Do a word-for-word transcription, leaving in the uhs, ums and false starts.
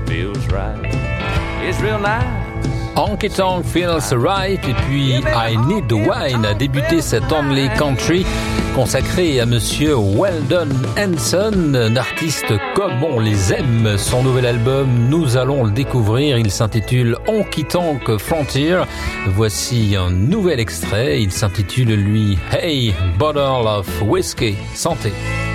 feels right. It's real nice. Honky Tonk Feels Right et puis I Need the Wine a débuté cet Only Country consacré à monsieur Weldon Henson, un artiste comme on les aime. Son nouvel album, nous allons le découvrir, il s'intitule Honky Tonk Frontier. Voici un nouvel extrait, il s'intitule lui Hey Bottle of Whiskey. Santé.